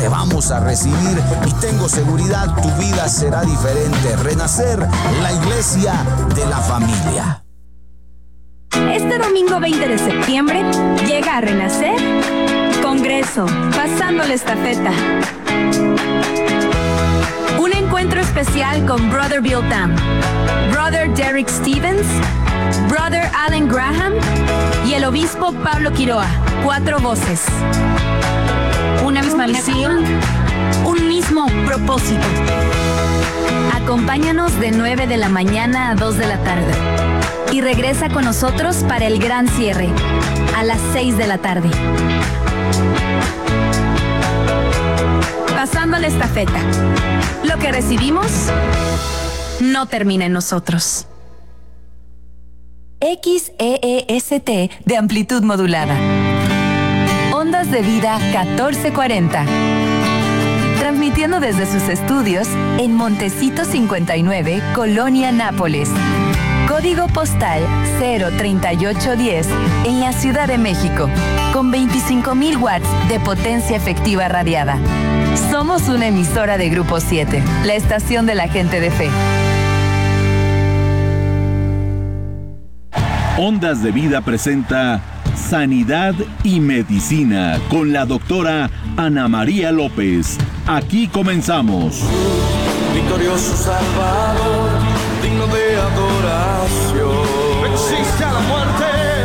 Te vamos a recibir y tengo seguridad tu vida será diferente. Renacer, la iglesia de la familia. Este domingo 20 de septiembre llega a Renacer Congreso, pasando la estafeta. Un encuentro especial con Brother Bill Tam, Brother Derek Stevens, Brother Alan Graham y el obispo Pablo Quiroa. 4 voces. Una misma visión, un mismo propósito. Acompáñanos de 9 de la mañana a 2 de la tarde. Y regresa con nosotros para el gran cierre, a las 6 de la tarde. Pasando la estafeta. Lo que recibimos no termina en nosotros. XEEST de amplitud modulada. Ondas de Vida 1440. Transmitiendo desde sus estudios en Montecito 59, Colonia Nápoles. Código postal 03810 en la Ciudad de México, con 25,000 watts de potencia efectiva radiada. Somos una emisora de Grupo 7, la estación de la gente de fe. Ondas de Vida presenta Sanidad y Medicina con la doctora Ana María López. Aquí comenzamos. Victorioso Salvador, digno de adoración. Existe a la muerte.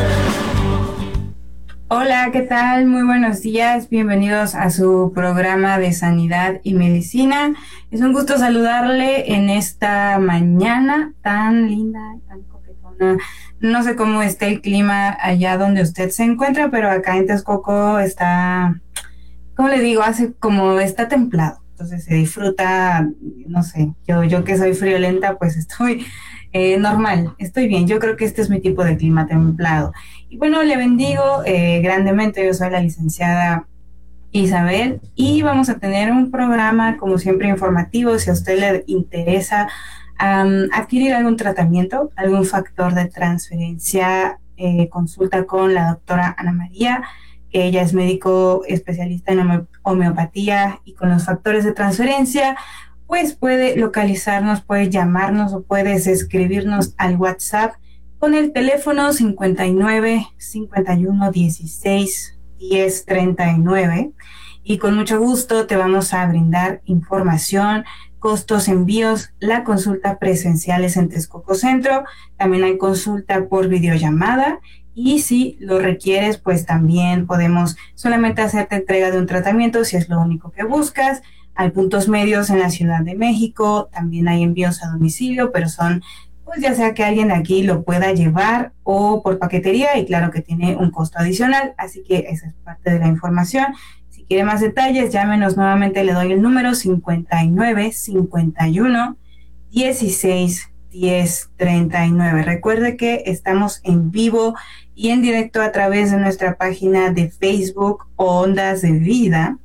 Hola, ¿qué tal? Muy buenos días. Bienvenidos a su programa de Sanidad y Medicina. Es un gusto saludarle en esta mañana tan linda, tan coquetona. No sé cómo está el clima allá donde usted se encuentra, pero acá en Texcoco está, ¿cómo le digo? Está templado. Entonces se disfruta, no sé, yo que soy friolenta, pues estoy normal, estoy bien. Yo creo que este es mi tipo de clima, templado. Y bueno, le bendigo grandemente. Yo soy la licenciada Isabel y vamos a tener un programa, como siempre, informativo. Si a usted le interesa adquirir algún tratamiento, algún factor de transferencia, consulta con la doctora Ana María. Ella es médico especialista en homeopatía y con los factores de transferencia, pues puede localizarnos, puede llamarnos o puedes escribirnos al WhatsApp con el teléfono 59 51 16 10 39 y con mucho gusto te vamos a brindar información, costos, envíos. La consulta presencial es en Texcoco Centro, también hay consulta por videollamada. Y si lo requieres, pues también podemos solamente hacerte entrega de un tratamiento si es lo único que buscas. Hay puntos medios en la Ciudad de México, también hay envíos a domicilio, pero son, pues ya sea que alguien de aquí lo pueda llevar o por paquetería y claro que tiene un costo adicional, así que esa es parte de la información. Si quiere más detalles, llámenos nuevamente, le doy el número 59 51 16 10 39. Recuerde que estamos en vivo y en directo a través de nuestra página de Facebook Ondas de Vida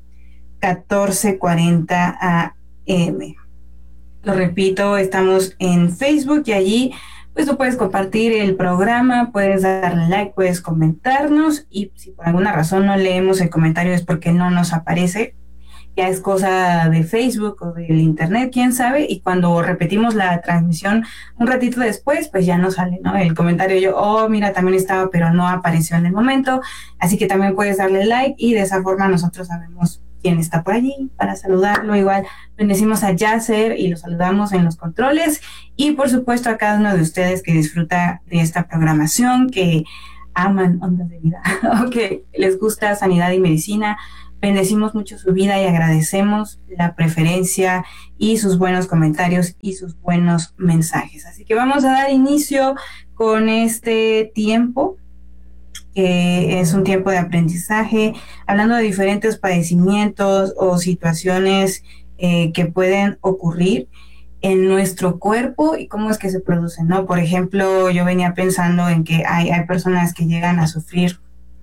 1440 AM. Lo repito, estamos en Facebook y allí pues tú puedes compartir el programa, puedes darle like, puedes comentarnos y si por alguna razón no leemos el comentario es porque no nos aparece. Ya es cosa de Facebook o del internet, quién sabe, y cuando repetimos la transmisión un ratito después, pues ya no sale, ¿no? El comentario mira, también estaba, pero no apareció en el momento, así que también puedes darle like y de esa forma nosotros sabemos quién está por allí para saludarlo. Igual bendecimos a Yasser y lo saludamos en los controles y por supuesto a cada uno de ustedes que disfruta de esta programación, que aman Ondas de Vida, o que les gusta Sanidad y Medicina. Bendecimos mucho su vida y agradecemos la preferencia y sus buenos comentarios y sus buenos mensajes. Así que vamos a dar inicio con este tiempo, que es un tiempo de aprendizaje, hablando de diferentes padecimientos o situaciones que pueden ocurrir en nuestro cuerpo y cómo es que se producen, ¿no? Por ejemplo, yo venía pensando en que hay personas que llegan a sufrir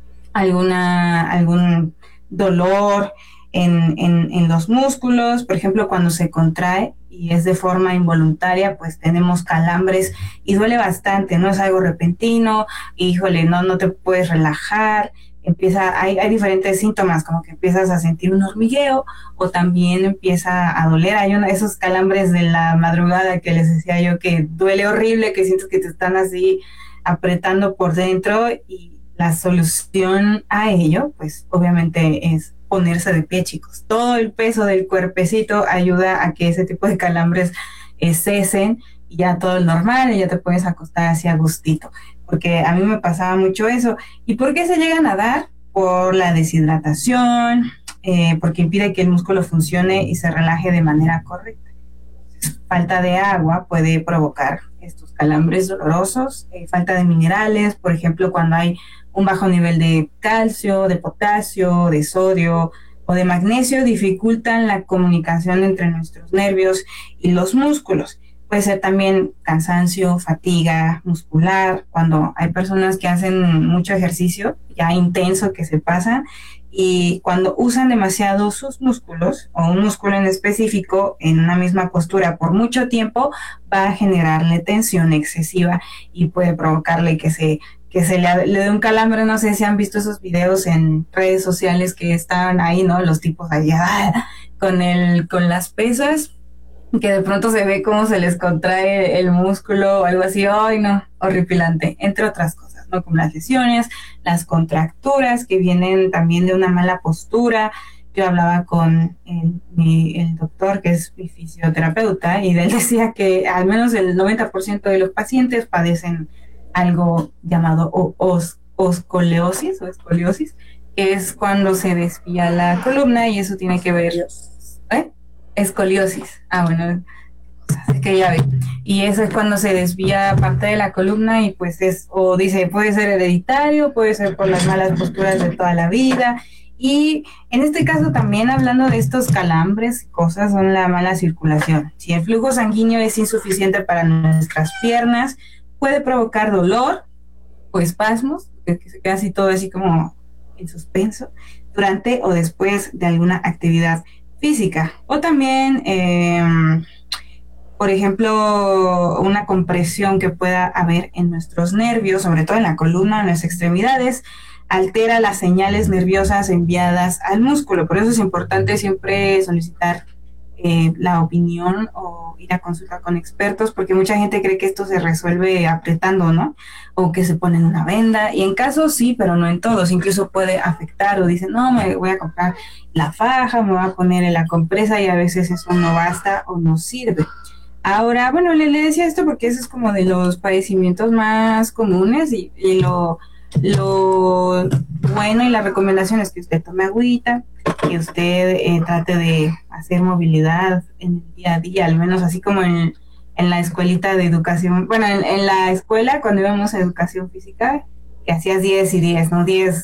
algún dolor en los músculos, por ejemplo, cuando se contrae y es de forma involuntaria, pues tenemos calambres y duele bastante, no es algo repentino, híjole, no te puedes relajar, hay diferentes síntomas, como que empiezas a sentir un hormigueo o también empieza a doler. Hay esos calambres de la madrugada que les decía yo que duele horrible, que sientes que te están así apretando por dentro, y la solución a ello, pues obviamente es ponerse de pie, chicos. Todo el peso del cuerpecito ayuda a que ese tipo de calambres cesen, y ya todo es normal, y ya te puedes acostar así a gustito, porque a mí me pasaba mucho eso. ¿Y por qué se llegan a dar? Por la deshidratación, porque impide que el músculo funcione y se relaje de manera correcta. Falta de agua puede provocar estos calambres dolorosos, falta de minerales, por ejemplo, cuando hay un bajo nivel de calcio, de potasio, de sodio o de magnesio, dificultan la comunicación entre nuestros nervios y los músculos. Puede ser también cansancio, fatiga muscular, cuando hay personas que hacen mucho ejercicio, ya intenso, que se pasan, y cuando usan demasiado sus músculos o un músculo en específico en una misma postura por mucho tiempo, va a generarle tensión excesiva y puede provocarle que se le dé un calambre. No sé si han visto esos videos en redes sociales que estaban ahí, ¿no? Los tipos allá con las pesas, que de pronto se ve cómo se les contrae el músculo o algo así. ¡Ay, no! Horripilante, entre otras cosas, ¿no? Como las lesiones, las contracturas que vienen también de una mala postura. Yo hablaba con el doctor, que es mi fisioterapeuta, y él decía que al menos el 90% de los pacientes padecen algo llamado escoliosis, que es cuando se desvía la columna, y eso tiene que ver... Escoliosis. Bueno, es que ya ve. Y eso es cuando se desvía parte de la columna, y pues puede ser hereditario, puede ser por las malas posturas de toda la vida. Y en este caso también, hablando de estos calambres, cosas son la mala circulación. Si el flujo sanguíneo es insuficiente para nuestras piernas, puede provocar dolor o espasmos, que se queda así todo así como en suspenso, durante o después de alguna actividad física. O también, por ejemplo, una compresión que pueda haber en nuestros nervios, sobre todo en la columna, en las extremidades, altera las señales nerviosas enviadas al músculo. Por eso es importante siempre solicitar la opinión o ir a consulta con expertos, porque mucha gente cree que esto se resuelve apretando, ¿no? O que se ponen una venda, y en casos sí, pero no en todos. Incluso puede afectar, o dicen, no, me voy a comprar la faja, me voy a poner la compresa, y a veces eso no basta o no sirve. Ahora, bueno, le decía esto porque eso es como de los padecimientos más comunes, y lo bueno y la recomendación es que usted tome agüita, que usted trate de hacer movilidad en el día a día, al menos así como en la escuelita de educación, bueno, en la escuela cuando íbamos a educación física, que hacías 10 y 10, ¿no? 10,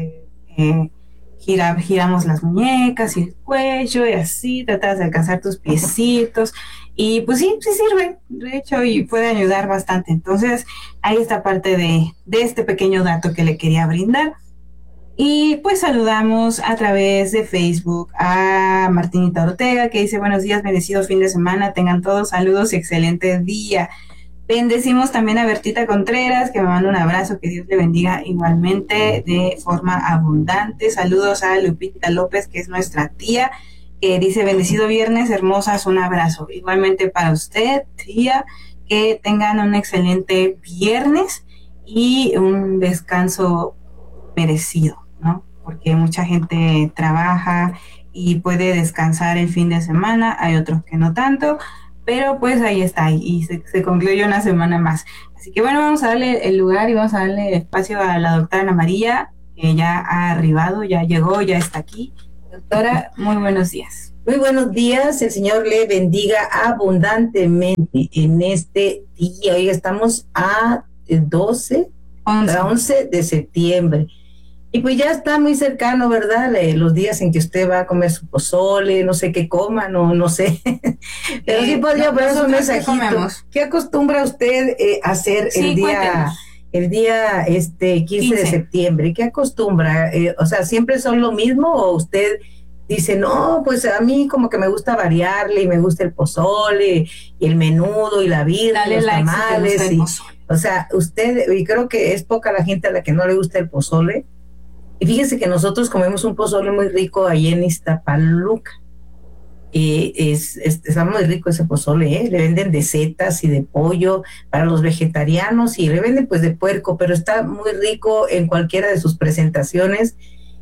giramos las muñecas y el cuello, y así tratas de alcanzar tus piecitos, y pues sí sirve, de hecho, y puede ayudar bastante. Entonces, ahí está parte de este pequeño dato que le quería brindar. Y pues saludamos a través de Facebook a Martinita Ortega, que dice: buenos días, bendecido fin de semana, tengan todos saludos y excelente día. Bendecimos también a Bertita Contreras, que me manda un abrazo, que Dios le bendiga igualmente de forma abundante. Saludos a Lupita López, que es nuestra tía, que dice: bendecido viernes, hermosas, un abrazo. Igualmente para usted, tía, que tengan un excelente viernes y un descanso merecido, ¿no? Porque mucha gente trabaja y puede descansar el fin de semana, hay otros que no tanto, pero pues ahí está, y se concluyó una semana más. Así que bueno, vamos a darle el lugar y vamos a darle el espacio a la doctora Ana María, que ya ha arribado, ya llegó, ya está aquí. Doctora, muy buenos días. Muy buenos días, el Señor le bendiga abundantemente en este día. Hoy estamos a 11 de septiembre. Y pues ya está muy cercano, ¿verdad? Los días en que usted va a comer su pozole, no sé qué coma, no sé. Pero sí podría poner un mensajito. ¿Qué acostumbra usted a hacer el día 15 de septiembre? ¿Qué acostumbra? O sea, ¿siempre son lo mismo o usted dice, no, pues a mí como que me gusta variarle y me gusta el pozole y el menudo y la birria, los tamales? O sea, usted, y creo que es poca la gente a la que no le gusta el pozole. Y fíjense que nosotros comemos un pozole muy rico ahí en Iztapaluca. Está muy rico ese pozole, ¿eh? Le venden de setas y de pollo para los vegetarianos y le venden pues de puerco, pero está muy rico en cualquiera de sus presentaciones.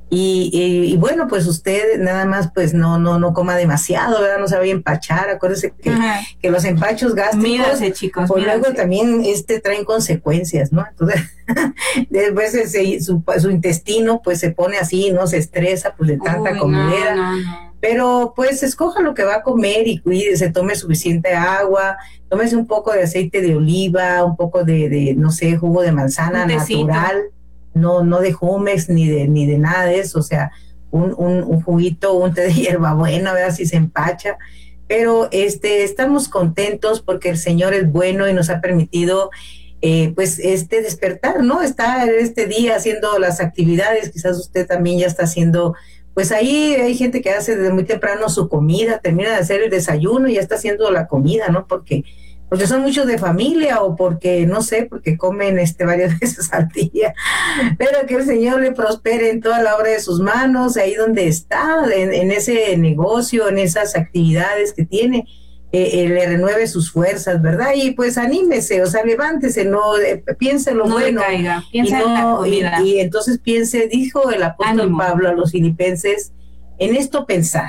Y bueno, pues usted nada más pues no coma demasiado, ¿verdad? No se vaya a empachar. Acuérdese que los empachos gástricos, mírase, chicos, pues luego también traen consecuencias, ¿no? Entonces después su intestino pues se pone así, no se estresa pues de tanta comidera. No. Pero pues escoja lo que va a comer y cuídese, tome suficiente agua, tómese un poco de aceite de oliva, un poco de no sé, jugo de manzana natural, no de Jumex ni de nada de eso, o sea, un juguito, un té de hierbabuena, ¿verdad? Si se empacha. Pero estamos contentos porque el Señor es bueno y nos ha permitido pues despertar, ¿no? Está en este día haciendo las actividades, quizás usted también ya está haciendo. Pues ahí hay gente que hace desde muy temprano su comida, termina de hacer el desayuno y ya está haciendo la comida, ¿no? Porque son muchos de familia o porque, no sé, porque comen varias veces al día. Pero que el Señor le prospere en toda la obra de sus manos, ahí donde está, en ese negocio, en esas actividades que tiene. Le renueve sus fuerzas, ¿verdad? Y pues anímese, o sea, levántese, piense en lo bueno. No caiga, piense en la comida. Y entonces piense, dijo el apóstol Pablo a los filipenses, en esto pensar,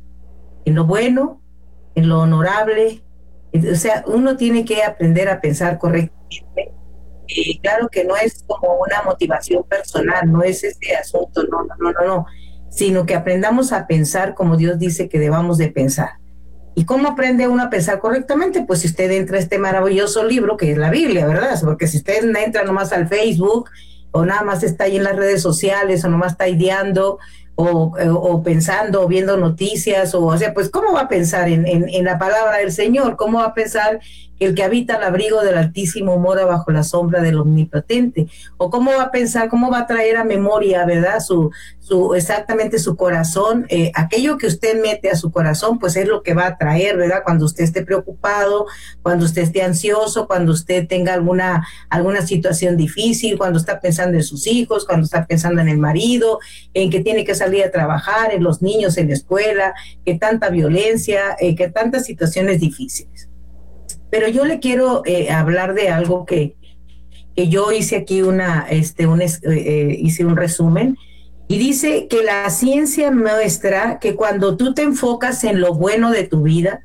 en lo bueno, en lo honorable. O sea, uno tiene que aprender a pensar correctamente. Y claro que no es como una motivación personal, no es ese asunto, no, sino que aprendamos a pensar como Dios dice que debamos de pensar. ¿Y cómo aprende uno a pensar correctamente? Pues si usted entra a este maravilloso libro que es la Biblia, ¿verdad? Porque si usted entra nomás al Facebook o nada más está ahí en las redes sociales o nomás está ideando o pensando o viendo noticias o sea, pues ¿cómo va a pensar en la palabra del Señor? ¿Cómo va a pensar que el que habita al abrigo del Altísimo mora bajo la sombra del Omnipotente? ¿O cómo va a pensar, cómo va a traer a memoria, ¿verdad? Exactamente su corazón, aquello que usted mete a su corazón, pues es lo que va a traer, ¿verdad? Cuando usted esté preocupado, cuando usted esté ansioso, cuando usted tenga alguna situación difícil, cuando está pensando en sus hijos, cuando está pensando en el marido, en que tiene que salir a trabajar, en los niños en la escuela, que tanta violencia, que tantas situaciones difíciles. Pero yo le quiero hablar de algo que yo hice aquí hice un resumen. Y dice que la ciencia muestra que cuando tú te enfocas en lo bueno de tu vida,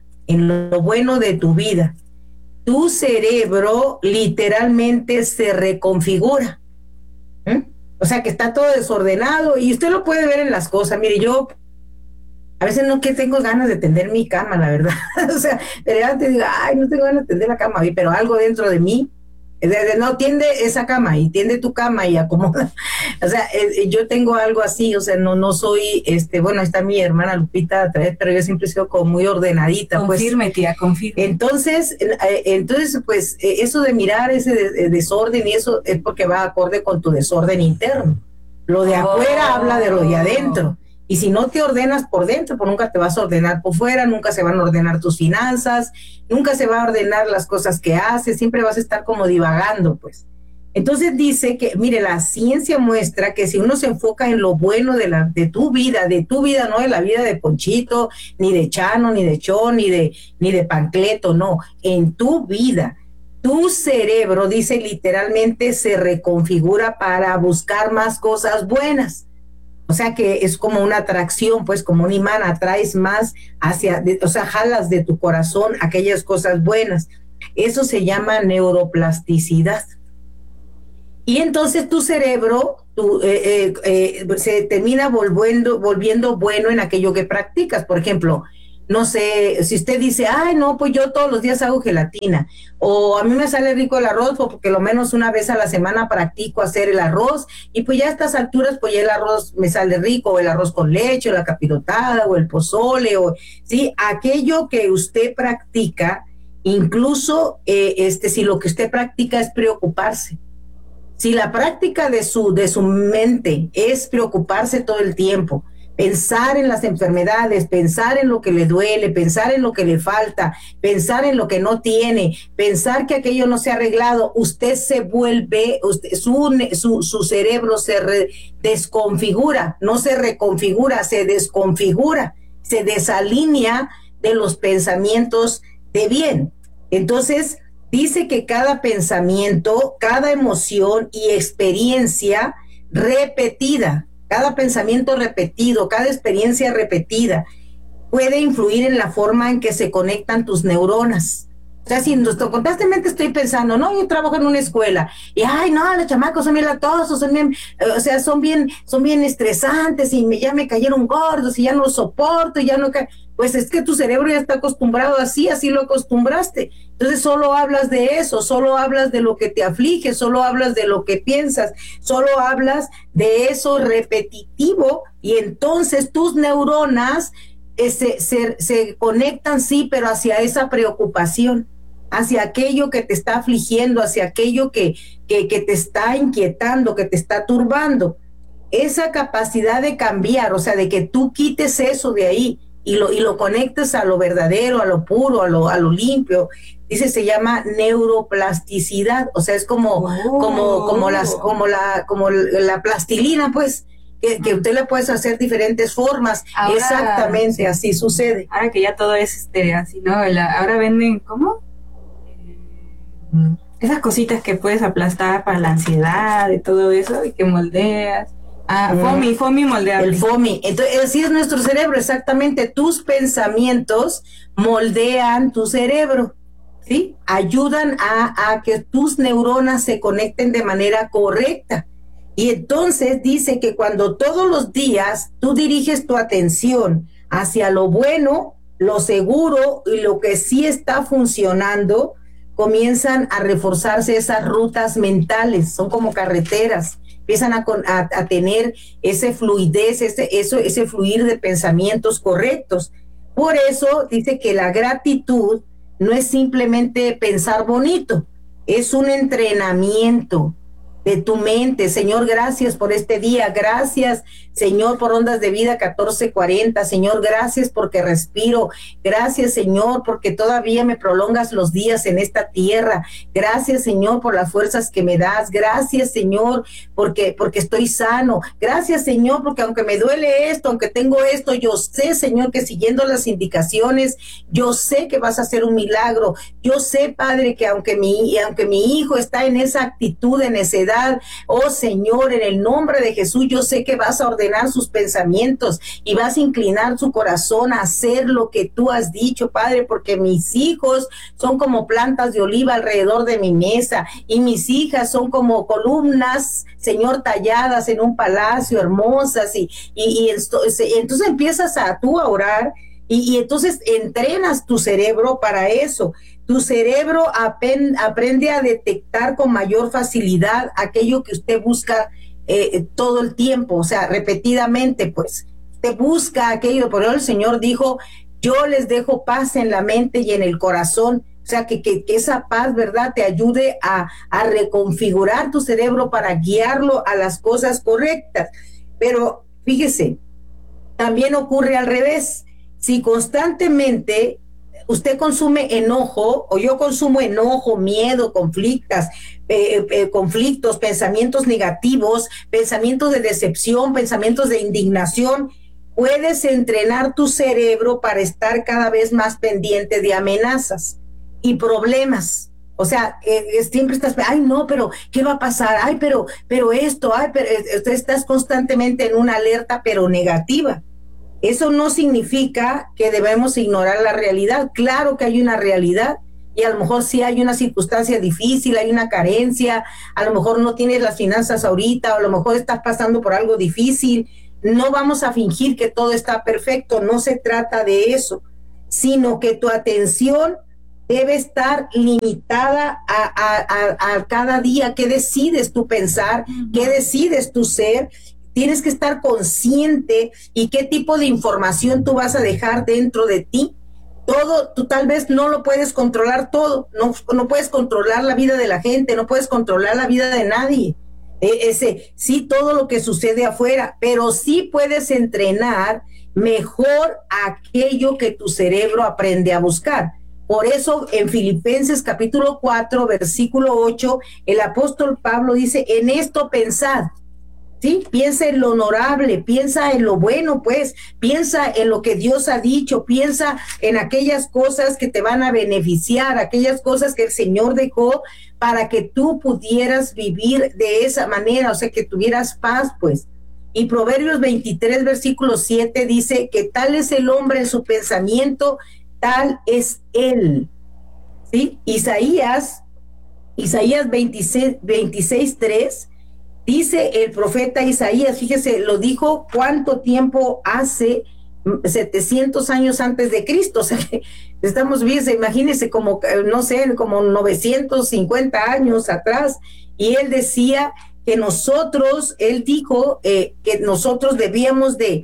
tu cerebro literalmente se reconfigura. O sea, que está todo desordenado y usted lo puede ver en las cosas. Mire, yo a veces no que tengo ganas de tender mi cama, la verdad. O sea, de repente digo, ay, no tengo ganas de tender la cama, pero algo dentro de mí no, tiende esa cama y tiende tu cama y acomoda. O sea, yo tengo algo así, o sea, no soy, bueno, está mi hermana Lupita atrás, pero yo siempre he sido como muy ordenadita. Confirme, pues. Tía, confirme. Entonces, pues, eso de mirar ese desorden y eso es porque va acorde con tu desorden interno. Lo de afuera habla de lo de adentro. Y si no te ordenas por dentro, pues nunca te vas a ordenar por fuera, nunca se van a ordenar tus finanzas, nunca se va a ordenar las cosas que haces, siempre vas a estar como divagando, pues. Entonces dice que, mire, la ciencia muestra que si uno se enfoca en lo bueno de tu vida, no de la vida de Ponchito, ni de Chano, ni de Chon, ni de Pancleto, no, en tu vida. Tu cerebro, dice literalmente, se reconfigura para buscar más cosas buenas. O sea que es como una atracción, pues como un imán, atraes más jalas de tu corazón aquellas cosas buenas. Eso se llama neuroplasticidad. Y entonces tu cerebro se termina volviendo bueno en aquello que practicas. Por ejemplo, no sé, si usted dice, ay, no, pues yo todos los días hago gelatina, o a mí me sale rico el arroz, porque lo menos una vez a la semana practico hacer el arroz, y pues ya a estas alturas, pues ya el arroz me sale rico, o el arroz con leche, o la capirotada, o el pozole, o sí, aquello que usted practica, incluso si lo que usted practica es preocuparse. Si la práctica de su mente es preocuparse todo el tiempo, pensar en las enfermedades, pensar en lo que le duele, pensar en lo que le falta, pensar en lo que no tiene, pensar que aquello no se ha arreglado, usted se vuelve, su cerebro se desconfigura, no se reconfigura, se desconfigura, se desalinea de los pensamientos de bien. Entonces, dice que cada pensamiento, cada emoción y experiencia repetida, cada pensamiento repetido, cada experiencia repetida, puede influir en la forma en que se conectan tus neuronas. O sea, si constantemente estoy pensando, no, yo trabajo en una escuela, y ay, no, los chamacos son bien latosos, son bien, o sea, son bien estresantes, y ya me cayeron gordos, y ya no los soporto, y ya no, pues es que tu cerebro ya está acostumbrado así lo acostumbraste. Entonces solo hablas de eso, solo hablas de lo que te aflige, solo hablas de lo que piensas, solo hablas de eso repetitivo, y entonces tus neuronas se conectan, sí, pero hacia esa preocupación, hacia aquello que te está afligiendo, hacia aquello que te está inquietando, que te está turbando. Esa capacidad de cambiar, o sea, de que tú quites eso de ahí y lo conectes a lo verdadero, a lo puro, a lo limpio, dice, se llama neuroplasticidad, o sea, es como la plastilina, pues, que usted le puede hacer diferentes formas. Ahora, exactamente, sí, así sucede. Ahora que ya todo es así, ¿no? Ahora venden, ¿cómo? Esas cositas que puedes aplastar para la ansiedad y todo eso, y que moldeas. Foamy moldeable. El foamy. Entonces, así es nuestro cerebro, exactamente. Tus pensamientos moldean tu cerebro, ¿sí? Ayudan a que tus neuronas se conecten de manera correcta. Y entonces dice que cuando todos los días tú diriges tu atención hacia lo bueno, lo seguro y lo que sí está funcionando, comienzan a reforzarse esas rutas mentales, son como carreteras, empiezan a tener ese fluidez, ese fluir de pensamientos correctos. Por eso dice que la gratitud no es simplemente pensar bonito, es un entrenamiento de tu mente. Señor, gracias por este día, gracias, Señor, por Ondas de Vida 1440, Señor, gracias porque respiro, gracias, Señor, porque todavía me prolongas los días en esta tierra, gracias, Señor, por las fuerzas que me das, gracias, Señor, porque estoy sano, gracias, Señor, porque aunque me duele esto, aunque tengo esto, yo sé, Señor, que siguiendo las indicaciones, yo sé que vas a hacer un milagro, yo sé, Padre, que aunque mi hijo está en esa actitud de necedad, oh Señor, en el nombre de Jesús, yo sé que vas a ordenar sus pensamientos y vas a inclinar su corazón a hacer lo que tú has dicho, Padre, porque mis hijos son como plantas de oliva alrededor de mi mesa y mis hijas son como columnas, Señor, talladas en un palacio, hermosas, y entonces empiezas tú a orar y entonces entrenas tu cerebro para eso. Tu cerebro aprende a detectar con mayor facilidad aquello que usted busca todo el tiempo, o sea, repetidamente, pues. Usted busca aquello, por eso el Señor dijo, yo les dejo paz en la mente y en el corazón. O sea, que esa paz, ¿verdad?, te ayude a reconfigurar tu cerebro para guiarlo a las cosas correctas. Pero, fíjese, también ocurre al revés. Si constantemente usted consume enojo, o yo consumo enojo, miedo, conflictos, pensamientos negativos, pensamientos de decepción, pensamientos de indignación, puedes entrenar tu cerebro para estar cada vez más pendiente de amenazas y problemas. O sea, siempre estás, ay no, pero ¿qué va a pasar? Ay, pero esto, ay, pero estás constantemente en una alerta, pero negativa. Eso no significa que debemos ignorar la realidad. Claro que hay una realidad y a lo mejor sí hay una circunstancia difícil, hay una carencia, a lo mejor no tienes las finanzas ahorita, o a lo mejor estás pasando por algo difícil. No vamos a fingir que todo está perfecto, no se trata de eso, sino que tu atención debe estar limitada a cada día. ¿Qué decides tú pensar? ¿Qué decides tú ser? Tienes que estar consciente y qué tipo de información tú vas a dejar dentro de ti. Todo, tú tal vez no lo puedes controlar todo, no puedes controlar la vida de la gente, no puedes controlar la vida de nadie, Sí, todo lo que sucede afuera, pero sí puedes entrenar mejor aquello que tu cerebro aprende a buscar. Por eso en Filipenses capítulo 4, versículo 8, el apóstol Pablo dice, en esto pensad. ¿Sí? Piensa en lo honorable, piensa en lo bueno, pues, piensa en lo que Dios ha dicho, piensa en aquellas cosas que te van a beneficiar, aquellas cosas que el Señor dejó para que tú pudieras vivir de esa manera, o sea, que tuvieras paz, pues. Y Proverbios 23, versículo 7 dice que tal es el hombre en su pensamiento, tal es él. ¿Sí? Isaías 26, 3 dice el profeta Isaías, fíjese, lo dijo cuánto tiempo hace, 700 años antes de Cristo, o sea, estamos bien, imagínense como, no sé, como 950 años atrás, y él decía que nosotros, él dijo que nosotros debíamos de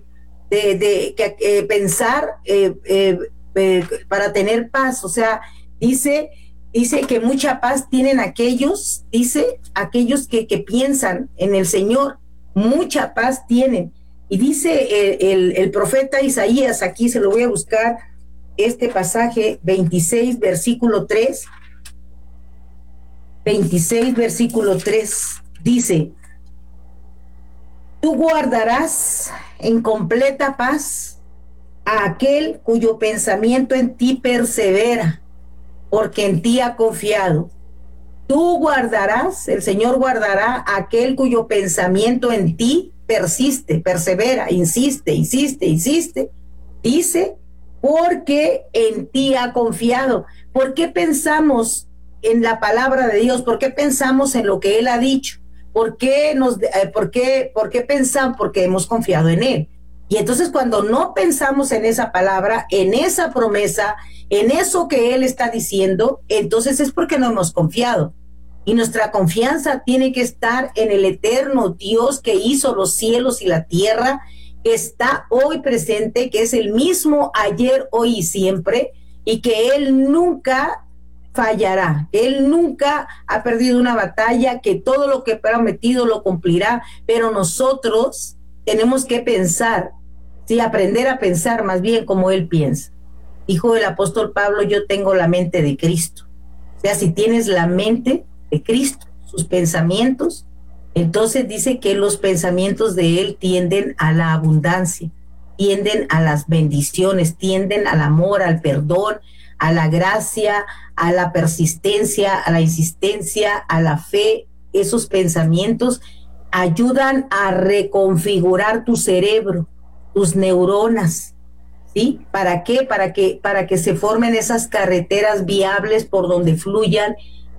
pensar para tener paz, o sea, dice que mucha paz tienen aquellos que piensan en el Señor, mucha paz tienen. Y dice el profeta Isaías, aquí se lo voy a buscar, este pasaje 26, versículo 3, 26, versículo 3, dice, tú guardarás en completa paz a aquel cuyo pensamiento en ti persevera, porque en ti ha confiado. Tú guardarás, el Señor guardará a aquel cuyo pensamiento en ti persiste, persevera, insiste, dice, porque en ti ha confiado. ¿Por qué pensamos en la palabra de Dios? ¿Por qué pensamos en lo que Él ha dicho? ¿Por qué pensamos? Porque hemos confiado en Él. Y entonces cuando no pensamos en esa palabra, en esa promesa, en eso que Él está diciendo, entonces es porque no hemos confiado. Y nuestra confianza tiene que estar en el eterno Dios que hizo los cielos y la tierra, que está hoy presente, que es el mismo ayer, hoy y siempre, y que Él nunca fallará, que Él nunca ha perdido una batalla, que todo lo que ha prometido lo cumplirá, pero nosotros tenemos que pensar, sí, aprender a pensar más bien como Él piensa. Dijo el apóstol Pablo, yo tengo la mente de Cristo. O sea, si tienes la mente de Cristo, sus pensamientos, entonces dice que los pensamientos de Él tienden a la abundancia, tienden a las bendiciones, tienden al amor, al perdón, a la gracia, a la persistencia, a la insistencia, a la fe. Esos pensamientos ayudan a reconfigurar tu cerebro, tus neuronas, ¿sí? ¿Para qué? Para que se formen esas carreteras viables por donde fluyan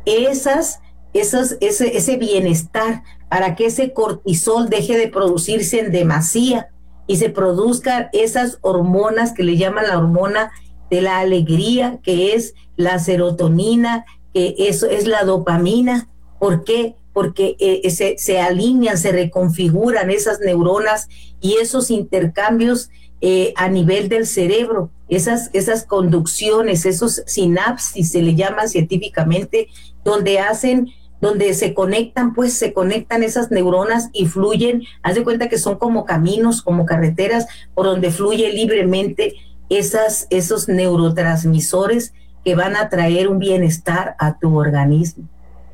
ese bienestar, para que ese cortisol deje de producirse en demasía y se produzcan esas hormonas que le llaman la hormona de la alegría, que es la serotonina, que eso es la dopamina. ¿Por qué? Porque se alinean, se reconfiguran esas neuronas y esos intercambios a nivel del cerebro, esas conducciones, esos sinapsis se le llaman científicamente, donde se conectan esas neuronas y fluyen. Haz de cuenta que son como caminos, como carreteras por donde fluye libremente esos neurotransmisores que van a traer un bienestar a tu organismo.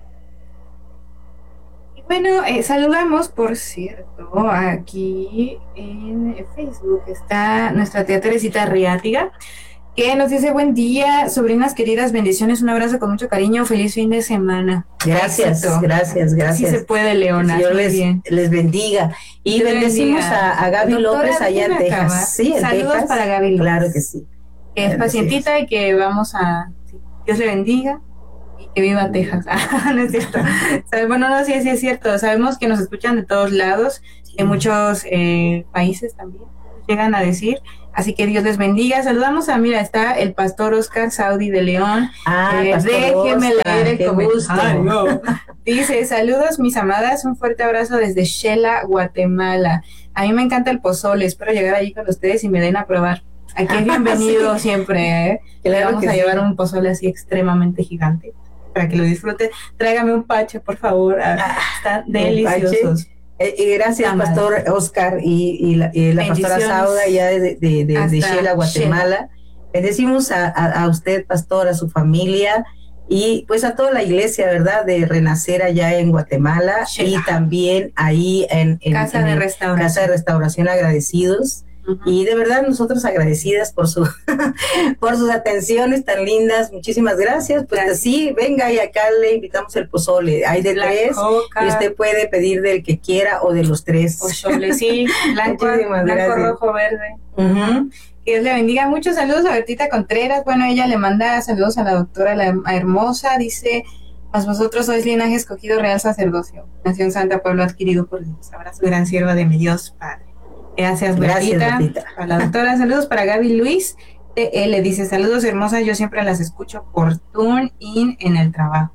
Bueno, saludamos, por cierto, aquí en Facebook está nuestra tía Teresita Riátiga, que nos dice: buen día, sobrinas queridas, bendiciones, un abrazo con mucho cariño, feliz fin de semana. Gracias. Sí se puede, Leona. Dios les bendiga. Y bendecimos a Gaby López allá en Texas. Sí, saludos Texas. Para Gaby López. Claro que sí. Que es pacientita y que vamos a... Dios le bendiga. Que viva Texas. No es cierto. Bueno, no, sí es cierto. Sabemos que nos escuchan de todos lados, de muchos países también llegan a decir. Así que Dios les bendiga. Saludamos a, está el pastor Oscar Saudi de León. Déjeme leer el comentario. Dice: saludos mis amadas, un fuerte abrazo desde Shela, Guatemala. A mí me encanta el pozole, espero llegar allí con ustedes y me den a probar. Aquí es bienvenido. Sí. Siempre, Claro, vamos a llevar un pozole así extremadamente gigante. para que lo disfruten. Tráigame un pache, por favor. Están deliciosos. Gracias, Pastor Oscar y la pastora Sauda, ya de Xela, Guatemala. Bendecimos a usted, pastor, a su familia y pues a toda la iglesia, ¿verdad? De Renacer allá en Guatemala y también ahí en Casa de Restauración, agradecidos. Y de verdad nosotros agradecidas por sus atenciones tan lindas. Muchísimas gracias. Pues así, venga, y acá le invitamos el pozole. Hay de 3 y usted puede pedir del que quiera o de los 3. Pozole, sí, blanco, rojo, verde. Que Dios le bendiga. Muchos saludos a Bertita Contreras. Bueno, ella le manda saludos a la doctora la hermosa. Dice: mas vosotros sois linaje escogido, real sacerdocio, nación santa, pueblo adquirido por Dios. Abrazo, gran sierva de mi Dios Padre. Gracias, Bertita. Para la doctora, saludos para Gaby Luis. Le dice: saludos, hermosa, yo siempre las escucho por TuneIn en el trabajo.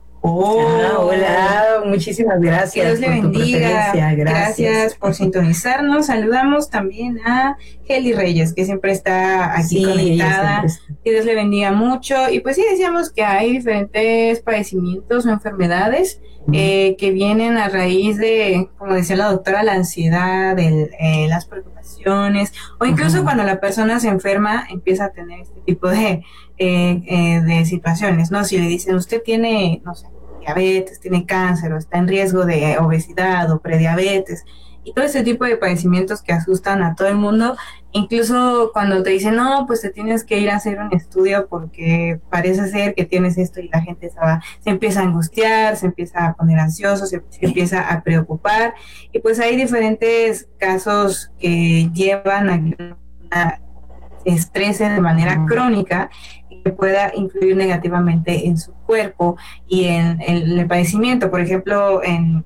Hola, muchísimas gracias. Que Dios le bendiga. Gracias por sintonizarnos. Saludamos también a Heli Reyes, que siempre está aquí conectada. Que Dios le bendiga mucho. Y pues sí, decíamos que hay diferentes padecimientos o enfermedades que vienen a raíz de, como decía la doctora, la ansiedad, las preocupaciones, o incluso cuando la persona se enferma empieza a tener este tipo de situaciones, ¿no? Si le dicen: usted tiene, no sé, diabetes, tiene cáncer, o está en riesgo de obesidad o prediabetes, y todo ese tipo de padecimientos que asustan a todo el mundo. Incluso cuando te dicen: no, pues te tienes que ir a hacer un estudio porque parece ser que tienes esto, y la gente se empieza a angustiar, se empieza a poner ansioso, se empieza a preocupar, y pues hay diferentes casos que llevan a estrés de manera crónica y que pueda influir negativamente en su cuerpo y en el padecimiento. Por ejemplo, en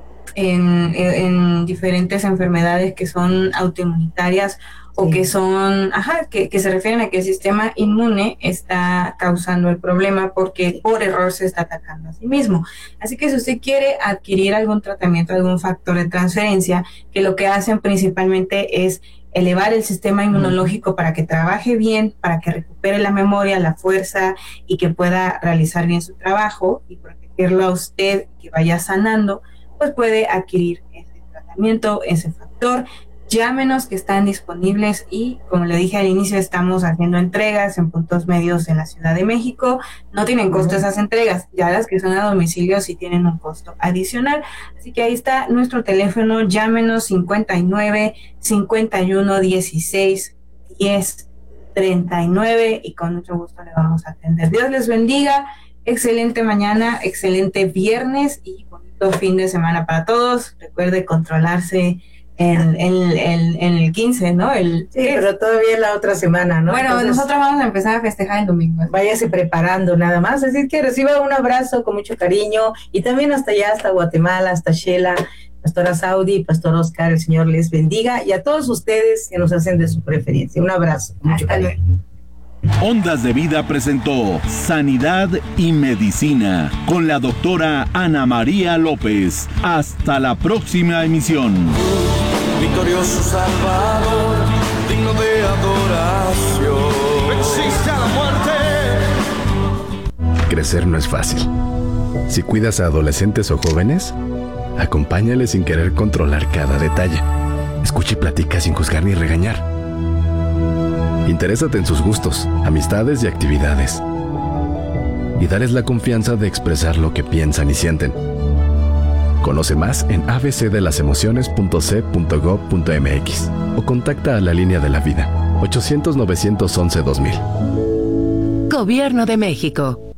diferentes enfermedades que son autoinmunitarias o que son, que se refieren a que el sistema inmune está causando el problema porque por error se está atacando a sí mismo. Así que si usted quiere adquirir algún tratamiento, algún factor de transferencia, que lo que hacen principalmente es elevar el sistema inmunológico para que trabaje bien, para que recupere la memoria, la fuerza y que pueda realizar bien su trabajo y protegerlo a usted, que vaya sanando, pues puede adquirir ese tratamiento, ese factor. Llámenos, que están disponibles, y como le dije al inicio, estamos haciendo entregas en puntos medios en la Ciudad de México. No tienen costo esas entregas, ya las que son a domicilio sí tienen un costo adicional. Así que ahí está nuestro teléfono, llámenos 59 51 16 10 39 y con mucho gusto le vamos a atender. Dios les bendiga, excelente mañana, excelente viernes y bonito fin de semana para todos. Recuerde controlarse en el 15, ¿no? Sí, pero todavía la otra semana, ¿no? Bueno, entonces, nosotros vamos a empezar a festejar el domingo. Váyase preparando nada más, así que reciba un abrazo con mucho cariño, y también hasta allá, hasta Guatemala, hasta Xela, Pastora Saudi, Pastor Oscar, el Señor les bendiga, y a todos ustedes que nos hacen de su preferencia. Un abrazo, con mucho cariño. Ondas de Vida presentó Sanidad y Medicina con la doctora Ana María López. Hasta la próxima emisión. Victorioso Salvador, digno de adoración. Resiste a la muerte. Crecer no es fácil. Si cuidas a adolescentes o jóvenes, acompáñales sin querer controlar cada detalle. Escucha y platica sin juzgar ni regañar. Interésate en sus gustos, amistades y actividades. Y dales la confianza de expresar lo que piensan y sienten. Conoce más en abcdelasemociones.c.gov.mx o contacta a la Línea de la Vida, 800-911-2000. Gobierno de México.